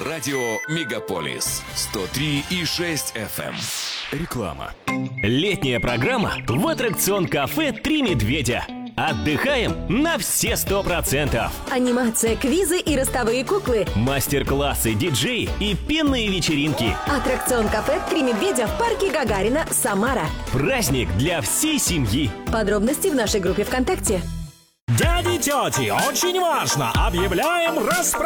Радио Мегаполис 103,6 FM. Реклама. Летняя программа в аттракцион-кафе «Три медведя». Отдыхаем на все 100%. Анимация, квизы и ростовые куклы. Мастер-классы, диджеи и пенные вечеринки. Аттракцион-кафе «Три медведя» в парке Гагарина, Самара. Праздник для всей семьи. Подробности в нашей группе ВКонтакте. Дяди и тети, очень важно! Объявляем распродажу!